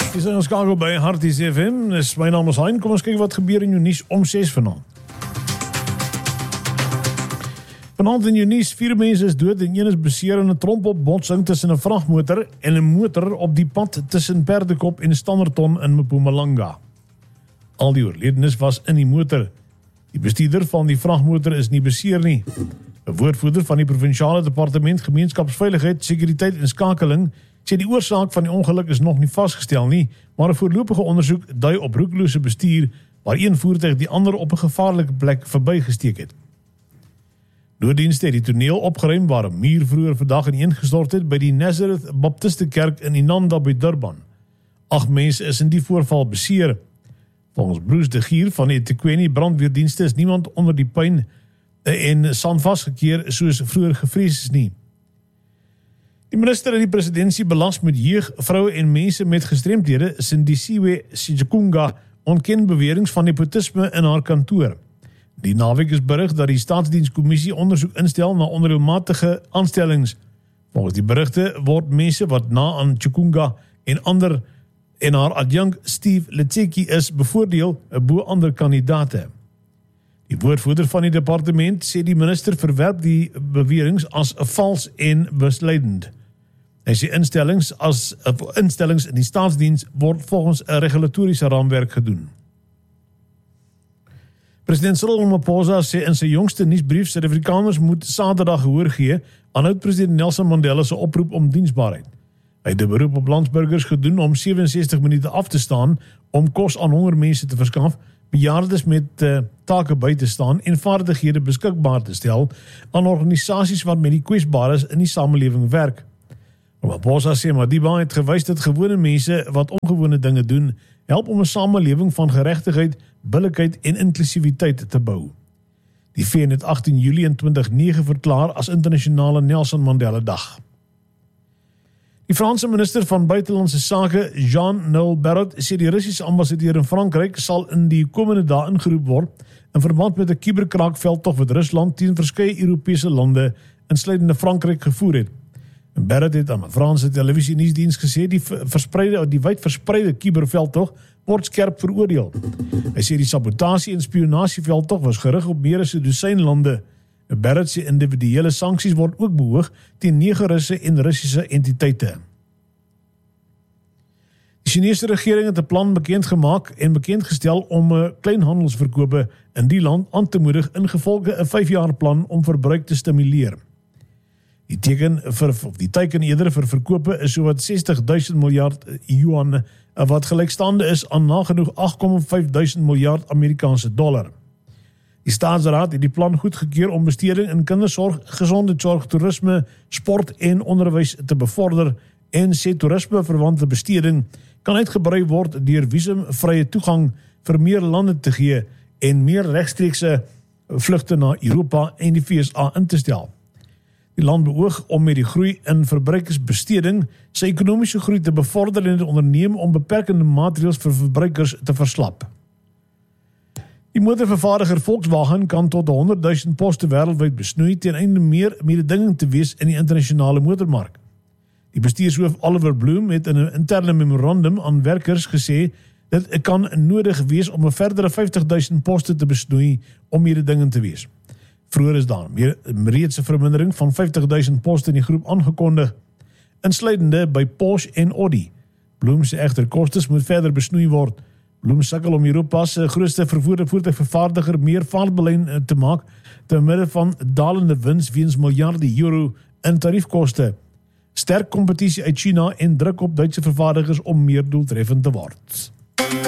Dis ons skakel by Harties FM. My naam is Hein. Kom ons kyk wat gebeur in jou nuus om 6 vanaand. Vanaand in jou nuus, 4 mense is dood en 1 is beseer in 'n trompelbotsing tussen 'n vragmotor en 'n motor op die pad tussen Perdekop en Standerton in Mpumalanga. Al die oorledenes was in die motor. Die bestuurder van die vragmotor is nie beseer nie. 'n Woordvoerder van die Provinsiale Departement Gemeenskapsveiligheid, Sekuriteit en Skakeling sê die oorsaak van die ongeluk is nog nie vasgestel nie, maar 'n voorlopige ondersoek dui op roekelose bestuur waar een voertuig die ander op 'n gevaarlike plek verbygesteek het. Nooddienste het die toneel opgeruim waar 'n muur vroeër vandag ineengestort het by die Nazareth Baptiste Kerk in Inanda by Durban. 8 mense is in die voorval beseer. Volgens Bruce de Gier van die eThekwini brandweerdienste is niemand onder die puin en sand vasgekeer soos vroeër gevrees is nie. Die minister in die presidentsie belas met jeug, vroue en mense met gestremdhede, Sindisiwe Sijakunga, ontken beweringe van nepotisme in haar kantoor. Die naweek is berig dat die staatsdienskommissie ondersoek instel na onreëlmatige aanstellings. Volgens die berigte word mense wat na aan Chikunga en haar adjunkt Steve Letseki is bevoordeel bo ander kandidate. Die woordvoerder van die departement sê die minister verwerp die beweringe as vals en misleidend. Hy sê instellings in die staatsdiens word volgens 'n regulatoriese raamwerk gedoen. President Cyril Ramaphosa sê in sy jongste nuusbrief Suid-Afrikaners moet Saterdag gehoor gee aan oud-president Nelson Mandela se oproep om diensbaarheid. Hy het 'n beroep op landsburgers gedoen om 67 minute af te staan om kos aan hongermense te verskaf, bejaardes met take by te staan en vaardighede beskikbaar te stel aan organisasies wat met die kwesbares in die samelewing werk. Ramaphosa sê Madiba het gewys dat gewone mense wat ongewone dinge doen, help om 'n samelewing van geregtigheid, billikheid en inklusiwiteit te bou. Die VN het 18 Julie in 2009 verklaar as internasionale Nelson Mandela Dag. Die Franse minister van Buitelandse Sake, Jean-Noël Barrot, sê die Russiese ambassadeur in Frankryk sal in die komende dae ingeroep word in verband met 'n kuberkraakveldtog wat Rusland teen verskeie Europese lande, insluitende Frankryk, gevoer het. Barrot het aan 'n Franse televisie-nuusdiens gesê die wyd verspreide kuberveldtog word skerp veroordeel. Hy sê die sabotasie en spionasieveldtog was gerig op meer as 'n dosyn lande. Barrot sê individuele sanksies word ook beoog teen 9 Russe en Russiese entiteite. Die Chinese regering het 'n plan bekendgestel om kleinhandelsverkope in die land aan te moedig ingevolge 'n 5-jaar plan om verbruik te stimuleer. Die teiken eerder vir verkope is sowat 60.000 miljard yuan, wat gelykstaande is aan nagenoeg 8.5 miljard Amerikaanse dollar. Die staatsraad het die plan goedgekeur om besteding in kindersorg, gesondheidsorg, toerisme, sport en onderwys te bevorder en sê toerisme-verwante besteding kan uitgebrei word deur visumvrye toegang vir meer lande te gee en meer regstreekse vlugte na Europa en die VSA in te stel. Die land beoog om met die groei in verbruikersbesteding sy ekonomiese groei te bevorder en te onderneem om beperkende maatreëls vir verbruikers te verslap. Die motorvervaardiger Volkswagen kan tot 100.000 poste wêreldwyd besnoei ten einde meer mededingend te wees in die internasionale motormark. Die bestuurshoof Oliver Bloom het in 'n interne memorandum aan werkers gesê dit kan nodig wees om 'n verdere 50.000 poste te besnoei om mededingend te wees. Vroeger is daar reeds 'n vermindering van 50.000 poste in die groep aangekondig, insluitende by Porsche en Audi. Bloom se egter kostes moet verder besnoei word. Bloom sukkel om Europa se grootste vervoerde voertuigvervaardiger meer vaartbelyn te maak te midde van dalende wins weens miljarde euro in tariefkoste. Sterk kompetisie uit China en druk op Duitse vervaardigers om meer doeltreffend te word.